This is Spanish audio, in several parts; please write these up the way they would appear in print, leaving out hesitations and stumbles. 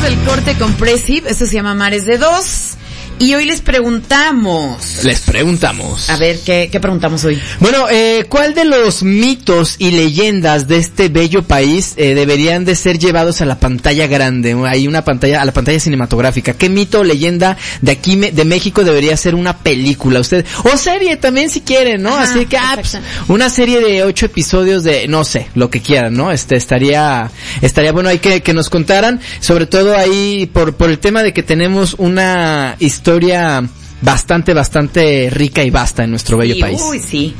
del corte con Presiv, esto se llama Mares de Dos. Y hoy les preguntamos. A ver, ¿qué preguntamos hoy? Bueno, ¿cuál de los mitos y leyendas de este bello país deberían de ser llevados a la pantalla grande? Hay una pantalla, a la pantalla cinematográfica. ¿Qué mito o leyenda de aquí, de México, debería ser una película? Usted, o serie también si quieren, ¿no? Ajá, así que, pues, una serie de 8 episodios de, no sé, lo que quieran, ¿no? Estaría bueno ahí que nos contaran, sobre todo ahí por el tema de que tenemos una historia bastante rica y vasta en nuestro bello país. Uy, sí.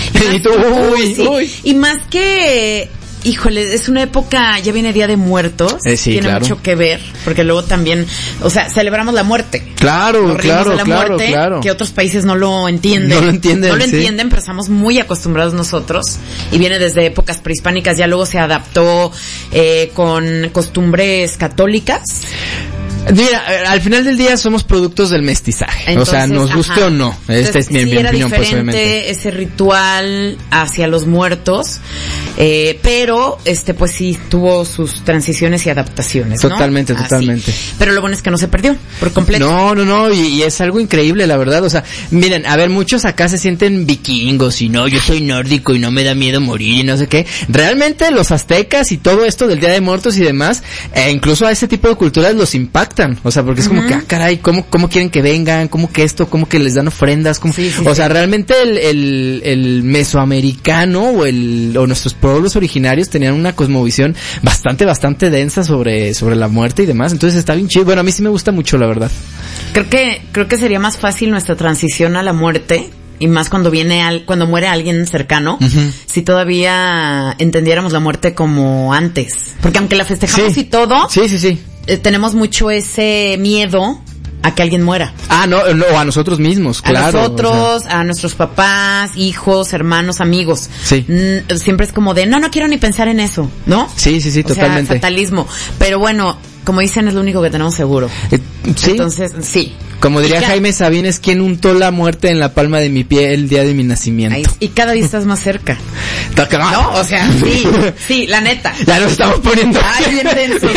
Y más que, híjole, es una época, ya viene Día de Muertos. Sí, tiene claro. mucho que ver, porque luego también, o sea, celebramos la muerte. Claro. Que otros países no lo entienden. No lo entienden, pero estamos muy acostumbrados nosotros. Y viene desde épocas prehispánicas, ya luego se adaptó con costumbres católicas. Mira, al final del día somos productos del mestizaje. Entonces, o sea, nos guste o no. Esta es mi opinión, pues, obviamente. Ese ritual hacia los muertos, pero pues sí tuvo sus transiciones y adaptaciones, ¿no? Totalmente. Pero lo bueno es que no se perdió por completo. No, y es algo increíble, la verdad. O sea, miren, a ver, muchos acá se sienten vikingos y no, yo soy nórdico y no me da miedo morir y no sé qué. Realmente los aztecas y todo esto del Día de Muertos y demás, incluso a ese tipo de culturas los impactan. O sea, porque es como que, caray, ¿cómo quieren que vengan? ¿Cómo que esto? ¿Cómo que les dan ofrendas? O sea, realmente el mesoamericano o nuestros pueblos originarios tenían una cosmovisión bastante densa sobre la muerte y demás. Entonces está bien chido. Bueno, a mí sí me gusta mucho, la verdad. Creo que sería más fácil nuestra transición a la muerte. Y más cuando muere alguien cercano, si todavía entendiéramos la muerte como antes. Porque aunque la festejamos y todo, tenemos mucho ese miedo a que alguien muera. No, a nosotros mismos, claro. A nosotros, a nuestros papás, hijos, hermanos, amigos. Sí. Siempre es como de, no quiero ni pensar en eso, ¿no? Sí, totalmente. Sea, fatalismo. Pero bueno, como dicen, es lo único que tenemos seguro. Sí. Entonces, sí. Como diría Jaime Sabines, ¿quién untó la muerte en la palma de mi pie el día de mi nacimiento? Y cada día estás más cerca. ¿No? O sea, sí, la neta. Ya nos estamos poniendo. Bien denso.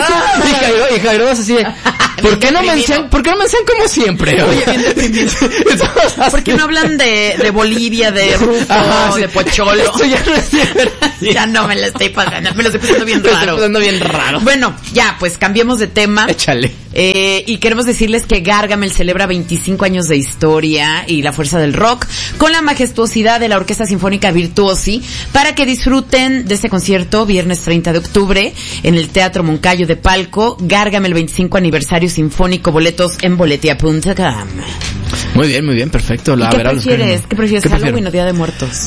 Y Jairo vas así de, ¿por qué no me enseñan como siempre? Oye, bien deprimido. ¿Por qué no hablan de Bolivia, de Rufo, de Pocholo? Esto ya no es cierto. Ya no me la estoy pasando, me lo estoy pasando bien raro. Bueno, ya, pues cambiemos de tema. Échale. Y queremos decirles que Gargamel celebra 25 años de historia y la fuerza del rock con la majestuosidad de la Orquesta Sinfónica Virtuosi, para que disfruten de este concierto viernes 30 de octubre en el Teatro Moncayo de Palco. Gargamel 25 aniversario sinfónico, boletos en boletia.com. Muy bien, perfecto. ¿Qué prefieres, Halloween o Día de Muertos?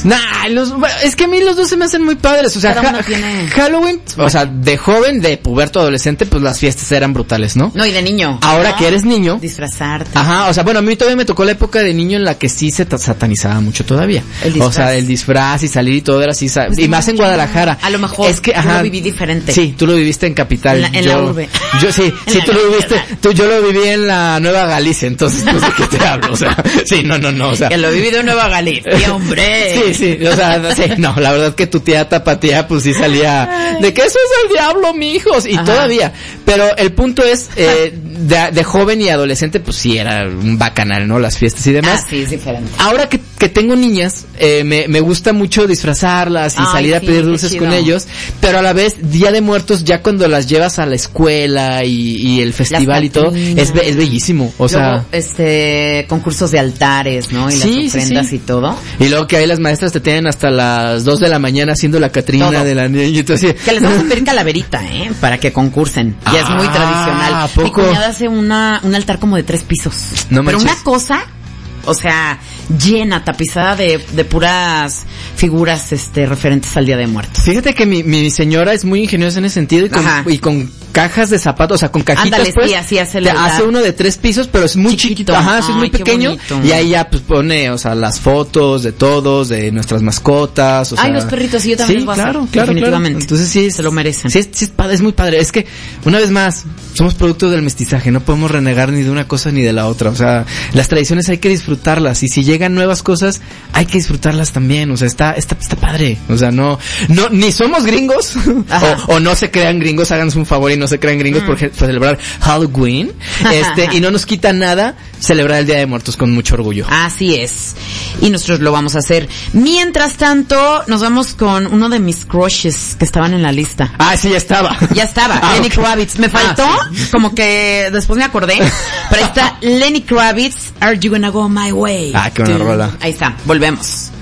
Es que a mí los dos se me hacen muy padres. O sea, Halloween, o sea, de joven, de puberto, adolescente, pues las fiestas eran brutales, ¿no? No, y de niño. Ahora que eres niño, disfrazarte. Ajá, o sea, bueno, a mí todavía me tocó la época de niño en la que sí se satanizaba mucho todavía. O sea, el disfraz y salir y todo era así, pues y más en Guadalajara. A lo mejor es que, yo lo viví diferente. Sí, tú lo viviste en Capital. En la urbe. Tú lo viviste, yo lo viví en la Nueva Galicia, entonces no sé qué te hablo, o sea, sí, no, o sea. Que lo viví en Nueva Galicia, hombre. Sí, o sea, no, la verdad que tu tía Tapatía, pues sí salía, de que eso es el diablo, mijos, y todavía, pero el punto es, de joven y adolescente, pues sí, era un bacanal, ¿no? Las fiestas y demás. Sí, es diferente. Ahora que tengo niñas, me gusta mucho disfrazarlas y salir a pedir dulces con ellos, pero a la vez, Día de Muertos, ya cuando las llevas a la escuela y el festival y todo, es bellísimo, o sea. Luego, concursos de altares, ¿no? Y las ofrendas y todo. Y luego que ahí las maestras te tienen hasta las 2 de la mañana haciendo la Catrina todo. De la niña. Entonces, que les vamos a pedir calaverita, para que concursen. Ya es muy tradicional. Mi cuñada hace un altar como de 3 pisos. No pero manches. Una cosa, o sea, llena, tapizada de puras figuras referentes al Día de Muertos. Fíjate que mi señora es muy ingeniosa en ese sentido y con cajas de zapatos, o sea, con cajitas. Ándale, pues, sí, así hace el altar. Hace uno de 3 pisos, pero es muy chiquito. Ajá, es muy pequeño. Y ahí ya pues pone, o sea, las fotos de todos, de nuestras mascotas, o sea. Los perritos, y yo también los voy a hacer. Claro, definitivamente. Entonces sí, se lo merecen. Sí, es padre, es muy padre. Es que, una vez más, somos productos del mestizaje, no podemos renegar ni de una cosa ni de la otra. O sea, las tradiciones hay que disfrutarlas, y si llegan nuevas cosas, hay que disfrutarlas también. O sea, está padre. O sea, no, ni somos gringos, o no se crean gringos, háganse un favor y no se crean gringos por celebrar Halloween. Y no nos quita nada celebrar el Día de Muertos con mucho orgullo. Así es. Y nosotros lo vamos a hacer. Mientras tanto, nos vamos con uno de mis crushes que estaban en la lista. Ah, sí, ya estaba. Ya estaba. Lenny Kravitz. Me faltó, como que después me acordé. Pero ahí está Lenny Kravitz, Are You Gonna Go My Way? Ah, qué buena rola. Ahí está. Volvemos.